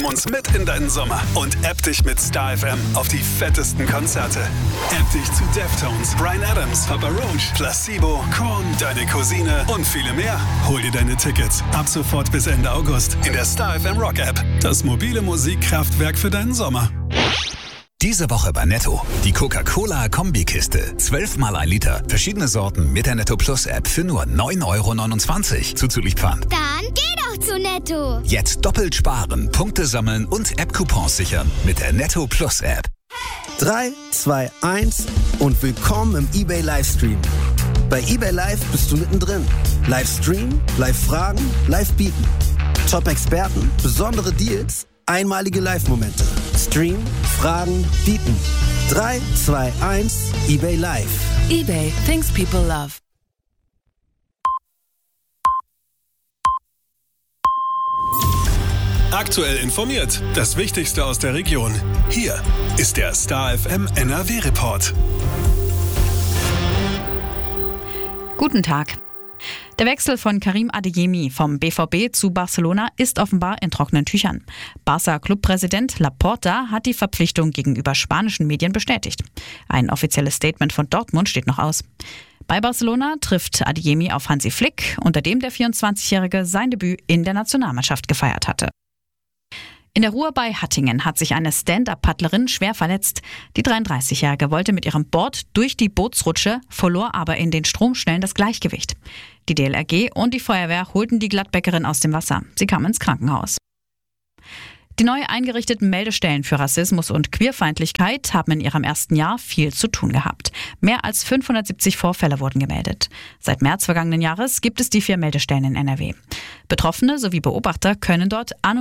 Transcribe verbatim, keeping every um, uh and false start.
Nimm uns mit in deinen Sommer und app dich mit Star F M auf die fettesten Konzerte. App dich zu Deftones, Bryan Adams, Papa Roach, Placebo, Korn, Deine Cousine und viele mehr. Hol dir deine Tickets ab sofort bis Ende August in der Star F M Rock App. Das mobile Musikkraftwerk für deinen Sommer. Diese Woche bei Netto. Die Coca-Cola-Kombikiste. zwölfmal ein Liter. Verschiedene Sorten mit der Netto Plus App für nur neun Euro neunundzwanzig. Zuzüglich Pfand. Dann geh doch zu Netto. Jetzt doppelt sparen, Punkte sammeln und App-Coupons sichern mit der Netto Plus App. drei, zwei, eins und willkommen im eBay Livestream. Bei eBay Live bist du mittendrin. Livestream, Live-Fragen, Live-Bieten. Top-Experten, besondere Deals, einmalige Live-Momente. Stream, Fragen, Bieten. drei, zwei, eins, eBay Live. eBay, things people love. Aktuell informiert. Das Wichtigste aus der Region. Hier ist der Star F M N R W-Report. Guten Tag. Der Wechsel von Karim Adeyemi vom B V B zu Barcelona ist offenbar in trockenen Tüchern. Barca-Clubpräsident Laporta hat die Verpflichtung gegenüber spanischen Medien bestätigt. Ein offizielles Statement von Dortmund steht noch aus. Bei Barcelona trifft Adeyemi auf Hansi Flick, unter dem der vierundzwanzigjährige sein Debüt in der Nationalmannschaft gefeiert hatte. In der Ruhr bei Hattingen hat sich eine Stand-Up-Paddlerin schwer verletzt. Die dreiunddreißigjährige wollte mit ihrem Board durch die Bootsrutsche, verlor aber in den Stromschnellen das Gleichgewicht. Die D L R G und die Feuerwehr holten die Gladbäckerin aus dem Wasser. Sie kam ins Krankenhaus. Die neu eingerichteten Meldestellen für Rassismus und Queerfeindlichkeit haben in ihrem ersten Jahr viel zu tun gehabt. Mehr als fünfhundertsiebzig Vorfälle wurden gemeldet. Seit März vergangenen Jahres gibt es die vier Meldestellen in N R W. Betroffene sowie Beobachter können dort anonym